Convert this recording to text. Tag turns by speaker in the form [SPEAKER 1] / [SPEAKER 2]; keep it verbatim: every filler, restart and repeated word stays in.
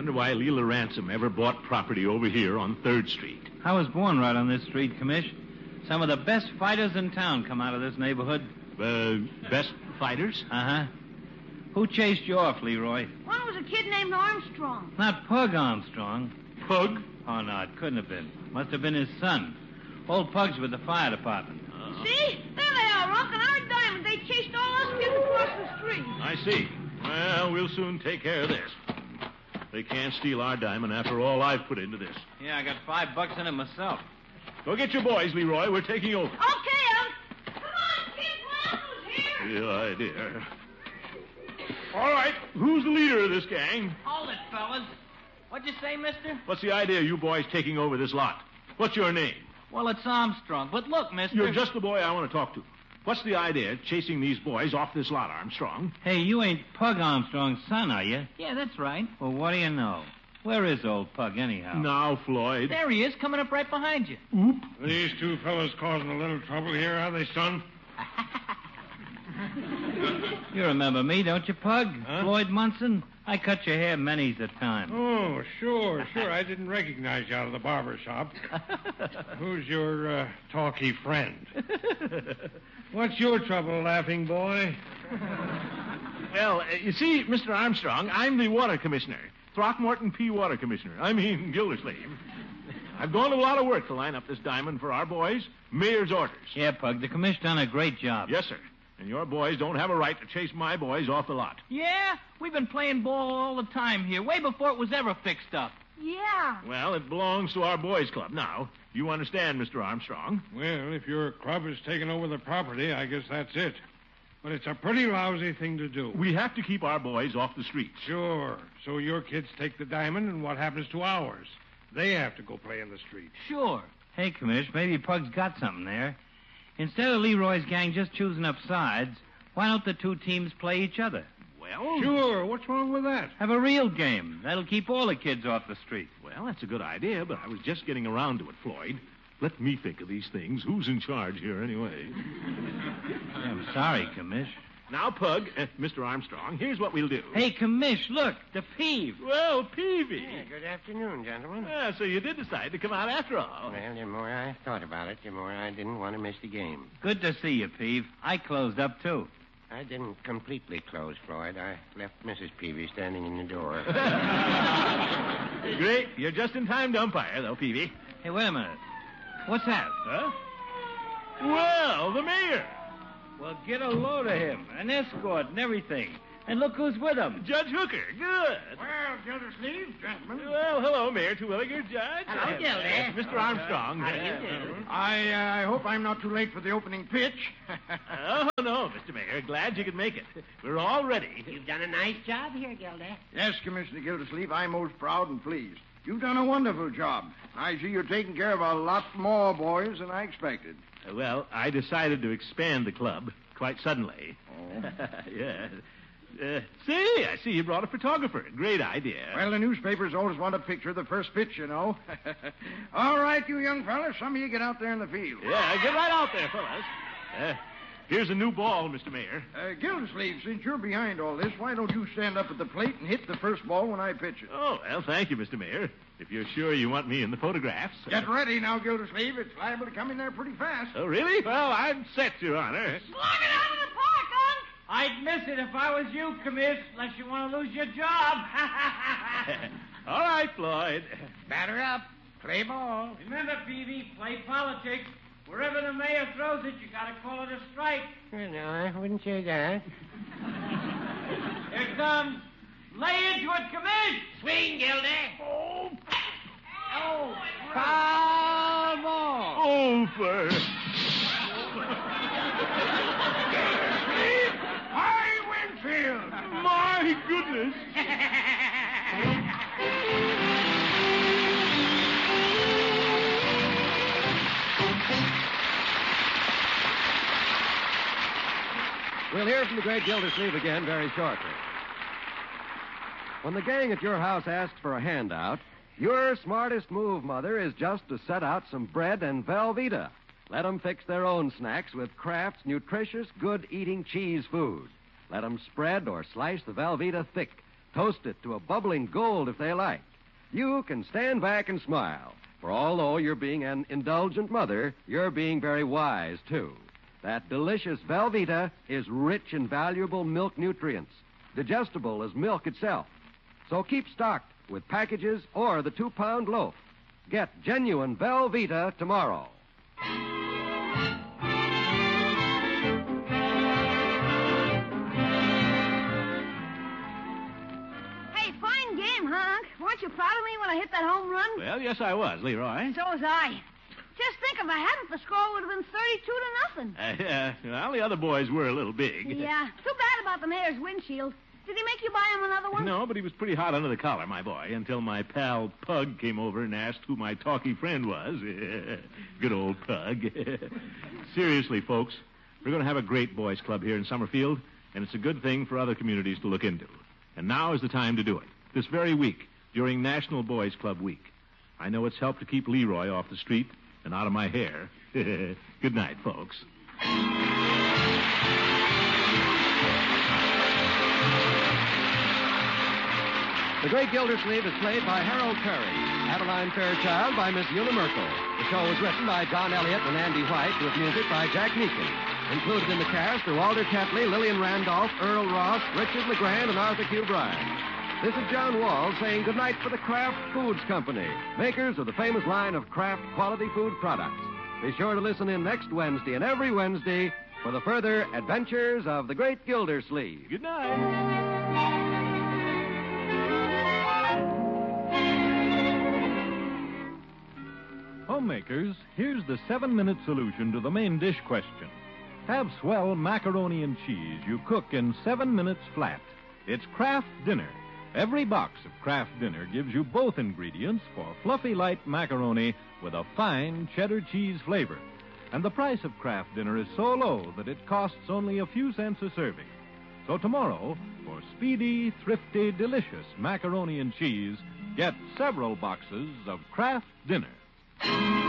[SPEAKER 1] wonder why Leela Ransom ever bought property over here on third Street.
[SPEAKER 2] I was born right on this street, Commish. Some of the best fighters in town come out of this neighborhood.
[SPEAKER 1] Uh, best fighters?
[SPEAKER 2] Uh-huh. Who chased you off, Leroy?
[SPEAKER 3] One was a kid named Armstrong.
[SPEAKER 2] Not Pug Armstrong.
[SPEAKER 1] Pug?
[SPEAKER 2] Oh, no, it couldn't have been. Must have been his son. Old Pug's with the fire department.
[SPEAKER 1] Uh,
[SPEAKER 3] See? There they are, Unc, and our diamond. They chased all us kids across the street.
[SPEAKER 1] I see. Well, we'll soon take care of this. They can't steal our diamond after all I've put into this.
[SPEAKER 2] Yeah, I got five bucks in it myself.
[SPEAKER 1] Go get your boys, Leroy. We're taking over.
[SPEAKER 3] Okay, Unc. Come on, kids. My uncle's here.
[SPEAKER 1] Good idea. All right, who's the leader of this gang?
[SPEAKER 4] Hold it, fellas. What'd you say, mister?
[SPEAKER 1] What's the idea of you boys taking over this lot? What's your name?
[SPEAKER 4] Well, it's Armstrong. But look, mister...
[SPEAKER 1] You're just the boy I want to talk to. What's the idea of chasing these boys off this lot, Armstrong?
[SPEAKER 2] Hey, you ain't Pug Armstrong's son, are you?
[SPEAKER 4] Yeah, that's right.
[SPEAKER 2] Well, what do you know? Where is old Pug, anyhow?
[SPEAKER 1] Now, Floyd.
[SPEAKER 4] There he is, coming up right behind you.
[SPEAKER 1] Oop.
[SPEAKER 5] These two fellas causing a little trouble here, are they, son?
[SPEAKER 2] You remember me, don't you, Pug?
[SPEAKER 5] Huh?
[SPEAKER 2] Floyd Munson? I cut your hair many's a time.
[SPEAKER 5] Oh, sure, sure. I didn't recognize you out of the barber shop. Who's your uh, talky friend? What's your trouble, laughing boy?
[SPEAKER 1] Well, uh, you see, Mister Armstrong, I'm the water commissioner. Throckmorton P. Water Commissioner. I mean, Gildersleeve. I've gone to a lot of work to line up this diamond for our boys. Mayor's orders.
[SPEAKER 2] Yeah, Pug, the commish done a great job.
[SPEAKER 1] Yes, sir. And your boys don't have a right to chase my boys off the lot.
[SPEAKER 4] Yeah? We've been playing ball all the time here, way before it was ever fixed up.
[SPEAKER 3] Yeah.
[SPEAKER 1] Well, it belongs to our boys' club now. You understand, Mister Armstrong?
[SPEAKER 5] Well, if your club has taken over the property, I guess that's it. But it's a pretty lousy thing to do.
[SPEAKER 1] We have to keep our boys off the streets.
[SPEAKER 5] Sure. So your kids take the diamond, and what happens to ours? They have to go play in the street.
[SPEAKER 4] Sure.
[SPEAKER 2] Hey, commish, maybe Pug's got something there. Instead of Leroy's gang just choosing up sides, why don't the two teams play each other?
[SPEAKER 1] Well,
[SPEAKER 5] Sure. What's wrong with that?
[SPEAKER 2] Have a real game. That'll keep all the kids off the street.
[SPEAKER 1] well, that's a good idea, but I was just getting around to it, Floyd. Let me think of these things. Who's in charge here, anyway?
[SPEAKER 2] I'm sorry, commish.
[SPEAKER 1] Now, Pug, uh, Mister Armstrong, here's what we'll do.
[SPEAKER 2] Hey, commish, look, the peeve.
[SPEAKER 1] Well, Peavy.
[SPEAKER 6] Yeah, good afternoon, gentlemen.
[SPEAKER 1] Ah, so you did decide to come out after all.
[SPEAKER 6] Well, the more I thought about it, the more I didn't want to miss the game.
[SPEAKER 2] Good to see you, Peeve. I closed up, too.
[SPEAKER 6] I didn't completely close, Floyd. I left Missus Peavy standing in the door.
[SPEAKER 1] Great. You're just in time to umpire, though, Peavy.
[SPEAKER 2] Hey, wait a minute. What's that?
[SPEAKER 1] Huh? Well, the mayor.
[SPEAKER 2] Well, get a load of him, an escort and everything. And look who's with him.
[SPEAKER 1] Judge Hooker. Good.
[SPEAKER 5] Well, Gildersleeve, gentlemen.
[SPEAKER 1] Well, hello, Mayor Terwilliger, Judge.
[SPEAKER 4] Hello,
[SPEAKER 1] Uh,
[SPEAKER 4] Gildy.
[SPEAKER 1] uh, Mister Armstrong.
[SPEAKER 4] How do you do?
[SPEAKER 5] I uh, I hope I'm not too late for the opening pitch.
[SPEAKER 1] Oh, no, Mister Mayor. Glad you could make it. We're all ready.
[SPEAKER 4] You've done a nice job here, Gildy.
[SPEAKER 7] Yes, Commissioner Gildersleeve, I'm most proud and pleased. You've done a wonderful job. I see you're taking care of a lot more boys than I expected.
[SPEAKER 1] Uh, well, I decided to expand the club quite suddenly.
[SPEAKER 7] Oh.
[SPEAKER 1] yeah. Uh, see, I see you brought a photographer. Great idea.
[SPEAKER 7] Well, the newspapers always want a picture of the first pitch, you know. All right, you young fellas, some of you get out there in the field.
[SPEAKER 1] Yeah, get right out there, fellas. Uh, here's a new ball, Mister Mayor.
[SPEAKER 7] Uh, Gildersleeve, since you're behind all this, why don't you stand up at the plate and hit the first ball when I pitch it?
[SPEAKER 1] Oh, well, thank you, Mister Mayor. If you're sure you want me in the photographs.
[SPEAKER 7] Get ready now, Gildersleeve. It's liable to come in there pretty fast.
[SPEAKER 1] Oh, really? Well, I'm set, Your Honor.
[SPEAKER 3] Slug it out of the park, Unc.
[SPEAKER 2] I'd miss it if I was you, commish, unless you want to lose your job.
[SPEAKER 1] All right, Floyd.
[SPEAKER 6] Batter up. Play ball.
[SPEAKER 2] Remember, Peavy, play politics. Wherever the mayor throws it, you gotta call it a strike.
[SPEAKER 6] Well, no, I wouldn't say that.
[SPEAKER 2] Here it comes. Lay into it, commish.
[SPEAKER 4] Swing, Gildy.
[SPEAKER 2] Oh,
[SPEAKER 4] Oh,
[SPEAKER 2] foul ball.
[SPEAKER 1] Over.
[SPEAKER 7] Hi, Winfield!
[SPEAKER 1] My goodness.
[SPEAKER 8] We'll hear from the great Gildersleeve again very shortly. When the gang at your house asks for a handout, your smartest move, Mother, is just to set out some bread and Velveeta. Let them fix their own snacks with Kraft's nutritious, good-eating cheese food. Let them spread or slice the Velveeta thick, toast it to a bubbling gold if they like. You can stand back and smile, for although you're being an indulgent mother, you're being very wise, too. That delicious Velveeta is rich in valuable milk nutrients, digestible as milk itself. So keep stocked with packages or the two-pound loaf. Get genuine Velveeta tomorrow.
[SPEAKER 3] Hey, fine game, huh, Unc? Weren't you proud of me when I hit that home run?
[SPEAKER 1] Well, yes, I was, Leroy.
[SPEAKER 3] So was I. Just think, if I hadn't, the score would have been thirty-two to nothing.
[SPEAKER 1] Uh, uh, well, the other boys were a little big.
[SPEAKER 3] Yeah. Too bad about the mayor's windshield. Did he make you buy him another one?
[SPEAKER 1] No, but he was pretty hot under the collar, my boy, until my pal Pug came over and asked who my talky friend was. Good old Pug. Seriously, folks, we're going to have a great boys' club here in Summerfield, and it's a good thing for other communities to look into. And now is the time to do it. This very week, during National Boys Club Week. I know it's helped to keep Leroy off the street and out of my hair. Good night, folks.
[SPEAKER 8] The Great Gildersleeve is played by Harold Curry. Adeline Fairchild by Miss Una Merkel. The show was written by John Elliott and Andy White with music by Jack Meakin. Included in the cast are Walter Tetley, Lillian Randolph, Earl Ross, Richard LeGrand, and Arthur Q. Bryan. This is John Wall saying goodnight for the Kraft Foods Company, makers of the famous line of Kraft quality food products. Be sure to listen in next Wednesday and every Wednesday for the further adventures of the Great Gildersleeve.
[SPEAKER 1] Good night.
[SPEAKER 9] Homemakers, here's the seven-minute solution to the main dish question. Have swell macaroni and cheese you cook in seven minutes flat. It's Kraft Dinner. Every box of Kraft Dinner gives you both ingredients for fluffy light macaroni with a fine cheddar cheese flavor. And the price of Kraft Dinner is so low that it costs only a few cents a serving. So tomorrow, for speedy, thrifty, delicious macaroni and cheese, get several boxes of Kraft Dinner.